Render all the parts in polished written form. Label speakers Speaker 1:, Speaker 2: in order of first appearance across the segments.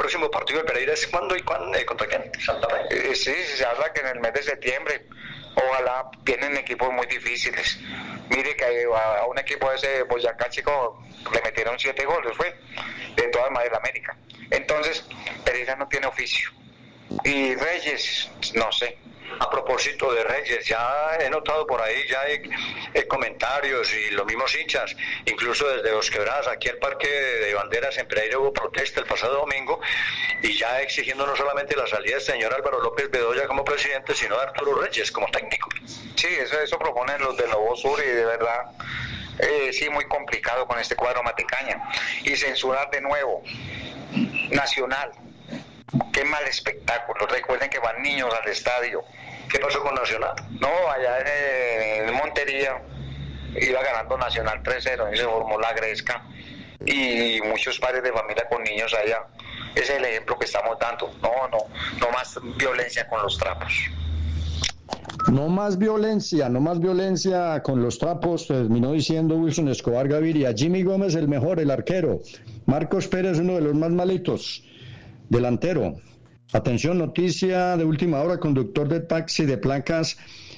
Speaker 1: próximo partido de Pereira es cuándo y contra quién, Santa Fe.
Speaker 2: Sí, se habla que en el mes de septiembre. Ojalá, tienen equipos muy difíciles. Mire que a un equipo de ese Boyacá, chico, le metieron 7 goles, fue de todas maneras América. Entonces, Pereira no tiene oficio. Y Reyes, no sé.
Speaker 1: A propósito de Reyes, ya he notado por ahí, ya hay comentarios y los mismos hinchas, incluso desde Los Quebradas, aquí al Parque de Banderas en Pereira hubo protesta el pasado domingo, y ya exigiendo no solamente la salida del señor Álvaro López Bedoya como presidente, sino de Arturo Reyes como técnico.
Speaker 2: Sí, eso proponen los de Lobo Sur, y de verdad, sí, muy complicado con este cuadro Matecaña. Y censurar de nuevo, Nacional. Qué mal espectáculo. Recuerden que van niños al estadio.
Speaker 1: ¿Qué pasó con Nacional?
Speaker 2: No, allá en Montería iba ganando Nacional 3-0 y se formó la gresca. Y muchos padres de familia con niños allá. Ese es el ejemplo que estamos dando. No más violencia con los trapos.
Speaker 3: No más violencia con los trapos, terminó diciendo Wilson Escobar Gaviria. Jimmy Gómez el mejor, el arquero. Marcos Pérez uno de los más malitos. Delantero. Atención, noticia de última hora, conductor de taxi de placas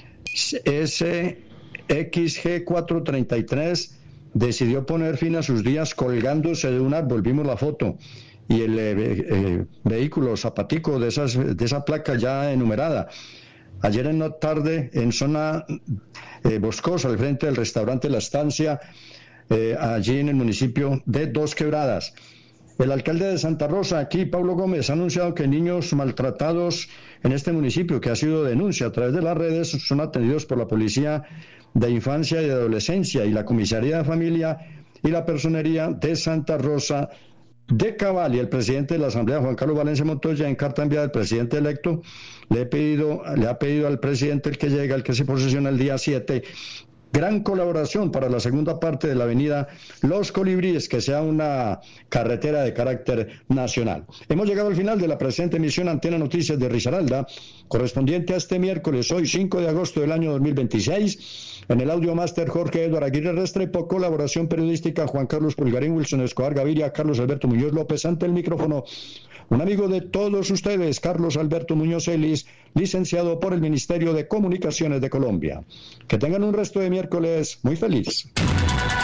Speaker 3: SXG433 decidió poner fin a sus días colgándose de un árbol, vimos la foto, y el vehículo zapatico de esa placa ya enumerada. Ayer en la tarde, en zona boscosa, al frente del restaurante La Estancia, allí en el municipio de Dos Quebradas. El alcalde de Santa Rosa, aquí, Pablo Gómez, ha anunciado que niños maltratados en este municipio, que ha sido denuncia a través de las redes, son atendidos por la Policía de Infancia y de Adolescencia y la Comisaría de Familia y la Personería de Santa Rosa de Cabal. Y el presidente de la Asamblea, Juan Carlos Valencia Montoya, en carta enviada al presidente electo, le ha pedido al presidente, el que llega, el que se posesiona el día 7, gran colaboración para la segunda parte de la avenida Los Colibríes, que sea una carretera de carácter nacional. Hemos llegado al final de la presente emisión Antena Noticias de Risaralda, correspondiente a este miércoles, hoy 5 de agosto del año 2026. En el audio máster Jorge Eduardo Aguirre Restrepo, colaboración periodística Juan Carlos Pulgarín, Wilson Escobar Gaviria, Carlos Alberto Muñoz López. Ante el micrófono, un amigo de todos ustedes, Carlos Alberto Muñoz Ellis, licenciado por el Ministerio de Comunicaciones de Colombia. Que tengan un resto de miércoles muy feliz.